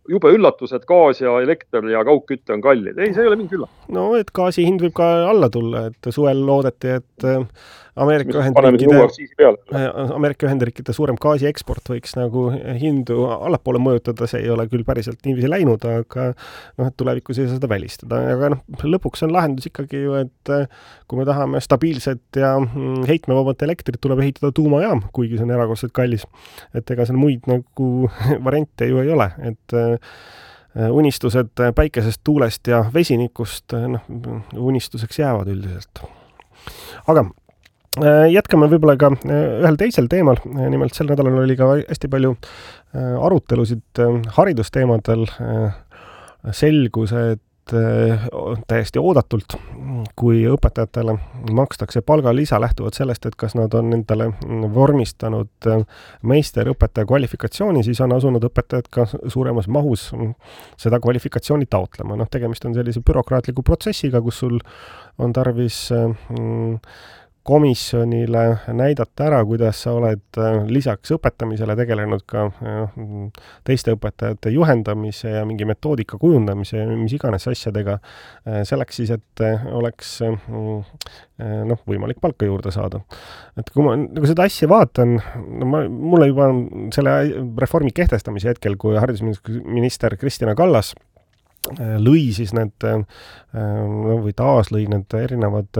jube üllatus, et gaas ja elekter ja kaugkütte on kallid. Ei, see ei ole mingi üllatus. No, et gaasi hind võib ka alla tulla, et suvel loodeti, et Ameerika paneme siin uue aktsiisi peale. Ameerika Ühendriikide suurem gaasi eksport võiks nagu hindu allapoole mõjutada, see ei ole küll päriselt niiviisi läinud, aga noh, et tulevikus ei saa seda välistada. Aga noh, lõpuks on lahendus ikkagi ju, et kui me tahame stabiilset ja heitmevabat elektrit, tuleb ehitada tuumajaam, kuigi see on erakordselt kallis. Et ega seal muid nagu variante ju ei ole, et unistused päikesest, tuulest ja vesinikust unistuseks jäävad üldiselt. Aga jätkame võib-olla ka ühel teisel teemal. Nimelt sel nädalal oli ka hästi palju arutelusid haridusteemadel. Selgus, et täiesti oodatult, kui õpetajatele makstakse palgalisa lähtuvalt sellest, et kas nad on endale vormistanud meisterõpetaja kvalifikatsiooni, siis on asunud õpetajad ka suuremas mahus seda kvalifikatsiooni taotlema. Tegemist on sellise bürokraatliku protsessiga, kus sul on tarvis komisjonile näidata ära, kuidas sa oled lisaks õpetamisele tegelenud ka teiste õpetajate juhendamise ja mingi metoodika kujundamise ja mis iganes asjadega selleks siis, et oleks võimalik palka juurde saada. Et kui ma nagu seda asja vaatan, mulle juba selle reformi kehtestamise hetkel, kui haridusminister Kristina Kallas lõi siis need või taas lõi need erinevad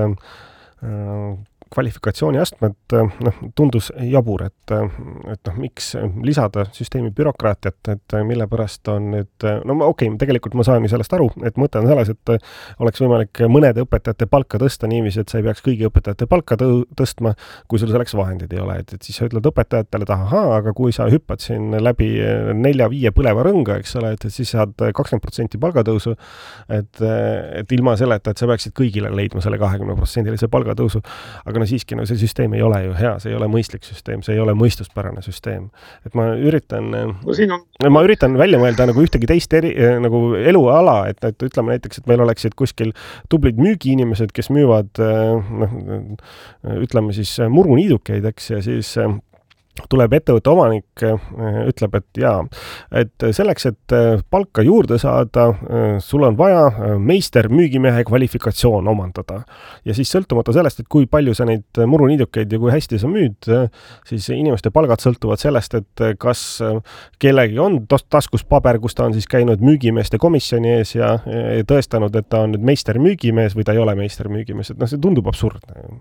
kvalifikatsiooniastmed tundus jabur, et miks lisada süsteemi bürokraatiat, et mille pärast on nüüd, tegelikult ma saan ju sellest aru, et mõte on selles, et oleks võimalik mõnede õpetajate palka tõsta niiviisi, et sa ei peaks kõigi õpetajate palka tõstma, kui sul selleks vahendid ei ole, et siis sa ütled õpetajatele, aga kui sa hüppad siin läbi 4-5 põleva rõnga, eks ole, et siis saad 20% palgatõusu, et ilma selleta, et sa peaksid kõigile leidma selle 20% palgatõusu, aga siiski see süsteem ei ole ju hea, see ei ole mõistlik süsteem, see ei ole mõistuspärane süsteem. Et ma üritan välja mõelda nagu ühtegi teist nagu eluala, et ütleme näiteks, et meil oleksid kuskil tublid müügiinimesed, kes müüvad ütleme siis muruniidukeid, eks, ja siis tuleb ettevõtte omanik, ütleb, et selleks, et palka juurde saada, sul on vaja meister müügimehe kvalifikatsioon omandada. Ja siis sõltumata sellest, et kui palju sa neid muruniidukeid ja kui hästi sa müüd, siis inimeste palgad sõltuvad sellest, et kas kellegi on taskus paber, kus ta on siis käinud müügimeeste komisjoni ees ja tõestanud, et ta on nüüd meister müügimees või ta ei ole meister müügimees. Et see tundub absurdne.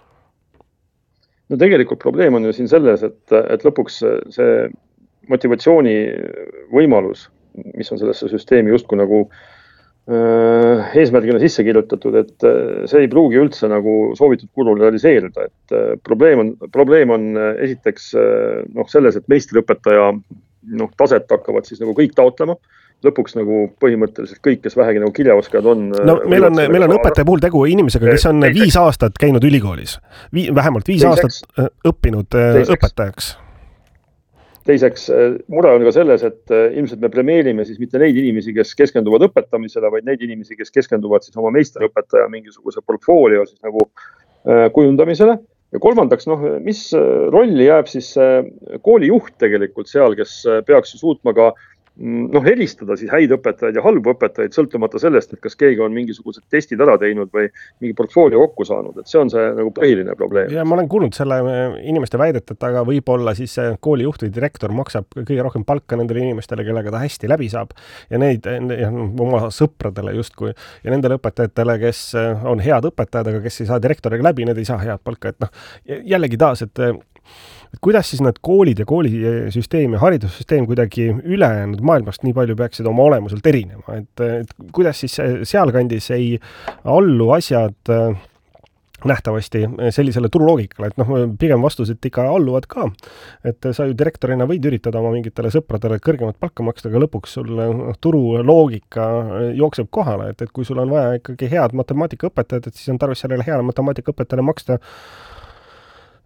No tegelikult probleem on ju siin selles, et lõpuks see motivatsiooni võimalus, mis on sellesse süsteemi justkui nagu eesmärgina sisse kirjutatud, et see ei pruugi üldse nagu soovitud kulul realiseerida. Et probleem on esiteks selles, et meistriõpetaja taset hakkavad siis nagu kõik taotlema. Lõpuks nagu põhimõtteliselt kõik, kes vähegi nagu kirjaoskajad on. Meil on õpetaja puhul tegu inimesega, kes on 5 aastat käinud ülikoolis. Vähemalt 5 aastat õppinud õpetajaks. Teiseks, mure on ka selles, et ilmselt me premeerime siis mitte neid inimesi, kes keskenduvad õpetamisele, vaid neid inimesi, kes keskenduvad siis oma meisterõpetaja mingisuguse portfoolio siis nagu kujundamisele. Ja kolmandaks, mis rolli jääb siis koolijuht tegelikult seal, kes peaks suutma ka helistada siis häid õpetajaid ja halbu õpetajaid, sõltumata sellest, et kas keegi on mingisugused testid ära teinud või mingi portfoolio kokku saanud. Et see on see nagu põhiline probleem. Ja ma olen kuulnud selle inimeste väidet, et aga võib-olla siis koolijuht või direktor maksab kõige rohkem palka nendele inimestele, kellega ta hästi läbi saab ja neid oma sõpradele justkui ja nendele õpetajatele, kes on head õpetajad, aga kes ei saa direktoriga läbi, need ei saa head palka. Et jällegi taas, et kuidas siis need koolid ja koolisüsteem ja haridussüsteem kuidagi ülejäänud maailmast nii palju peaksid oma olemuselt erinema, et kuidas siis sealkandis ei allu asjad nähtavasti sellisele turuloogikale, et pigem vastused ikka alluvad ka, et sa ju direktorina võid üritada oma mingitele sõpradele kõrgemat palka maksta, aga lõpuks sul turuloogika jookseb kohale, et kui sul on vaja ikkagi head matemaatikaõpetajad, et siis on tarvis sellele heale matemaatikaõpetajale maksta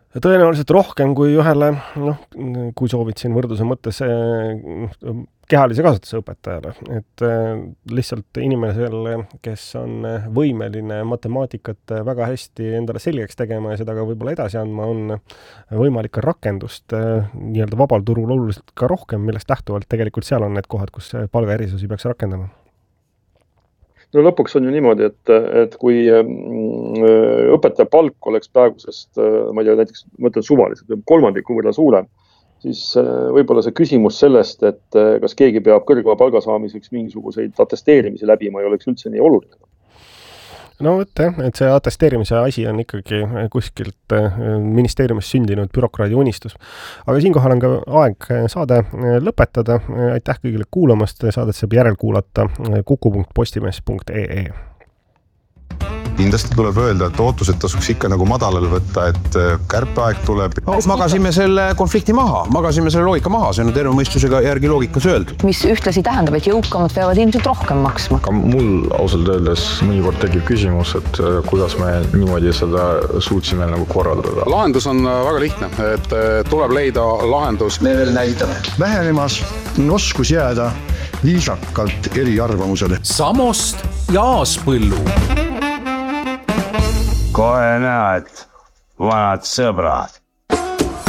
Tõenäoliselt rohkem kui ühele, kui soovid siin võrdluse mõttes kehalise kasvatuse õpetajale, et lihtsalt inimesel, kes on võimeline matemaatikat väga hästi endale selgeks tegema ja seda ka võib-olla edasi andma, on võimalik ka rakendust nii-öelda vabal turul oluliselt ka rohkem, millest lähtuvalt tegelikult seal on need kohad, kus palgaerisusi peaks rakendama. No lõpuks on ju niimoodi, et kui õpetaja palk oleks praegusest, ma ei tea, näiteks mõtlen suvaliselt, kolmandiku võrra suurem, siis võib-olla see küsimus sellest, et kas keegi peab kõrgema palga saamiseks mingisuguseid atesteerimisi läbima, ei oleks üldse nii oluline. No et see atesteerimise asi on ikkagi kuskilt ministeeriumis sündinud bürokraadi unistus. Aga siinkohal on ka aeg saade lõpetada. Aitäh kõigile kuulamast. Saadet saab järelkuulata kuku.postimees.ee. Kindlasti tuleb öelda, et ootused tasuks ikka nagu madalal võtta, et kärpeaeg tuleb. Magasime selle konflikti maha, magasime selle loogika maha, see on terve mõistusega järgi loogikas öeldud. Mis ühtlasi tähendab, et jõukamad peavad ilmselt rohkem maksma. Ka mul ausalt öeldes mõnikord tekib küsimus, et kuidas me niimoodi seda suutsime nagu korraldada. Lahendus on väga lihtne, et tuleb leida lahendus. Me veel näitame. Vähenemas oskus jääda viisakalt eri arvamusele. Samost ja Aaspõllu. Kohe näed, vanad sõbrad.